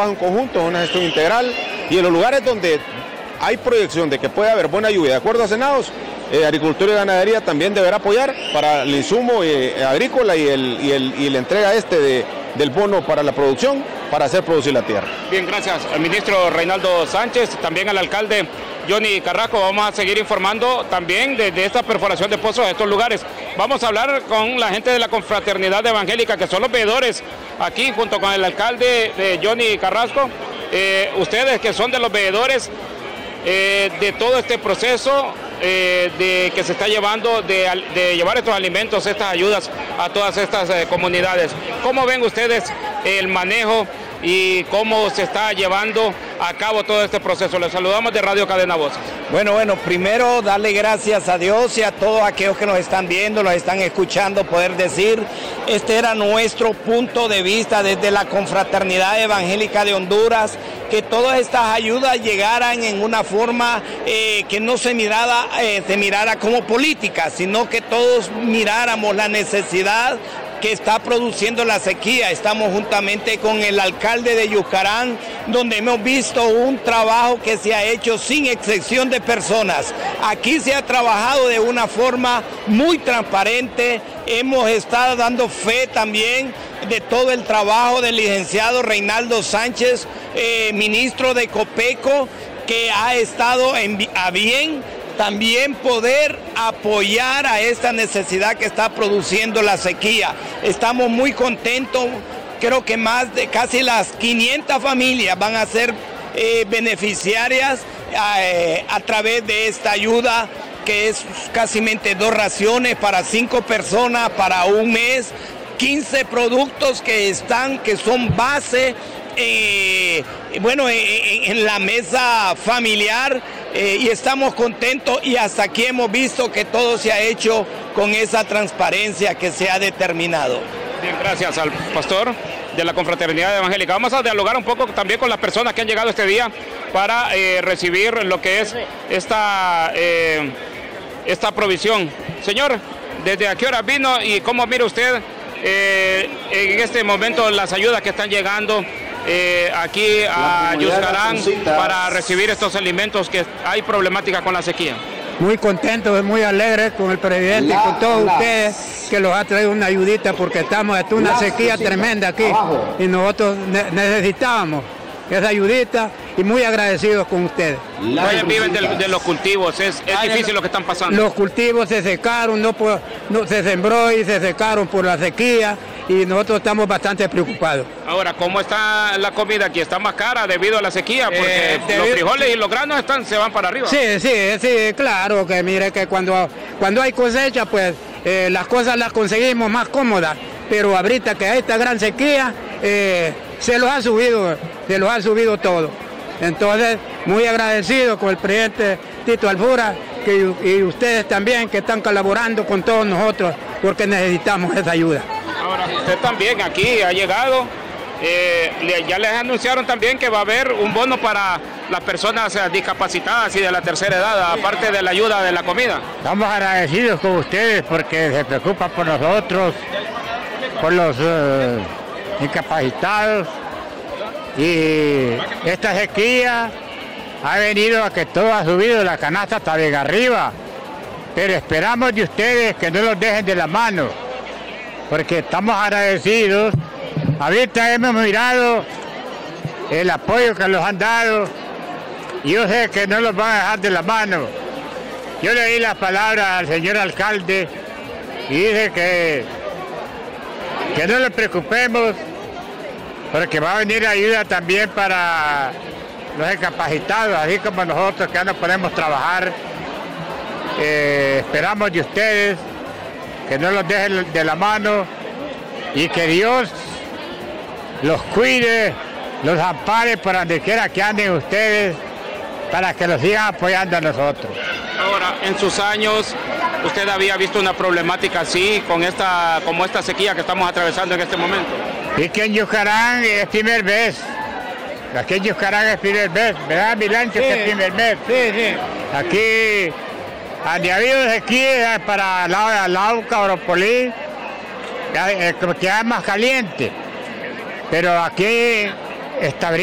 trabajo en conjunto, una gestión integral, y en los lugares donde hay proyección de que puede haber buena lluvia, de acuerdo a Senados, Agricultura y Ganadería también deberá apoyar para el insumo agrícola y la entrega del bono para la producción, para hacer producir la tierra. Bien, gracias al ministro Reinaldo Sánchez, también al alcalde Johnny Carrasco. Vamos a seguir informando también de esta perforación de pozos de estos lugares. Vamos a hablar con la gente de la Confraternidad Evangélica, que son los veedores aquí, junto con el alcalde Johnny Carrasco. Ustedes que son de los veedores de todo este proceso de que se está llevando, de llevar estos alimentos, estas ayudas a todas estas comunidades. ¿Cómo ven ustedes el manejo y cómo se está llevando a cabo todo este proceso? Les saludamos de Radio Cadena Voces. Bueno, primero darle gracias a Dios y a todos aquellos que nos están viendo, nos están escuchando, poder decir, este era nuestro punto de vista desde la Confraternidad Evangélica de Honduras, que todas estas ayudas llegaran en una forma que no se mirara como política, sino que todos miráramos la necesidad que está produciendo la sequía. Estamos juntamente con el alcalde de Yuscarán, donde hemos visto un trabajo que se ha hecho sin excepción de personas. Aquí se ha trabajado de una forma muy transparente. Hemos estado dando fe también de todo el trabajo del licenciado Reinaldo Sánchez, ministro de Copeco, que ha estado a bien también poder apoyar a esta necesidad que está produciendo la sequía. Estamos muy contentos, creo que más de casi las 500 familias van a ser beneficiarias a través de esta ayuda, que es casi 2 raciones para 5 personas para un mes, 15 productos que son base en la mesa familiar, y estamos contentos, y hasta aquí hemos visto que todo se ha hecho con esa transparencia que se ha determinado. Bien, gracias al pastor de la Confraternidad Evangélica. Vamos a dialogar un poco también con las personas que han llegado este día para recibir lo que es esta provisión. Señor, ¿desde a qué hora vino y cómo mira usted en este momento las ayudas que están llegando aquí a Yuscarán para recibir estos alimentos, que hay problemática con la sequía? Muy contento, muy alegre con el presidente y con todos ustedes, que los ha traído una ayudita, porque estamos en una sequía tremenda aquí y nosotros necesitábamos esa ayudita, y muy agradecidos con ustedes. Ustedes viven de los cultivos, es difícil lo que están pasando. Los cultivos se secaron, no se sembró y se secaron por la sequía, y nosotros estamos bastante preocupados. Ahora, ¿cómo está la comida aquí? ¿Está más cara debido a la sequía? Porque los frijoles y los granos se van para arriba. Sí, claro, que mire que cuando hay cosecha, pues las cosas las conseguimos más cómodas, pero ahorita que hay esta gran sequía, se los ha subido todo. Entonces, muy agradecido con el presidente Tito Albura y ustedes también, que están colaborando con todos nosotros, porque necesitamos esa ayuda. Ahora, usted también aquí ha llegado, ya les anunciaron también que va a haber un bono para las personas discapacitadas y de la tercera edad, aparte de la ayuda de la comida. Estamos agradecidos con ustedes porque se preocupan por nosotros, por los incapacitados, y esta sequía ha venido a que todo ha subido, la canasta está bien arriba, pero esperamos de ustedes que no los dejen de la mano, porque estamos agradecidos. Ahorita hemos mirado el apoyo que nos han dado, y yo sé que no los van a dejar de la mano. Yo le di las palabras al señor alcalde y dije que no nos preocupemos, porque va a venir ayuda también para los incapacitados, así como nosotros que ya no podemos trabajar. Esperamos de ustedes que no los dejen de la mano, y que Dios los cuide, los ampare por donde quiera que anden ustedes, para que los sigan apoyando a nosotros. Ahora, en sus años, ¿usted había visto una problemática así, como esta sequía que estamos atravesando en este momento? Y que en Yuscarán es primer vez. Aquí en Yuscarán es primer vez, ¿verdad, Milancho? Sí, que es primer vez. Sí. Aquí, donde ha habido sequía, para el lado Cabropolí, como que es más caliente. Pero aquí está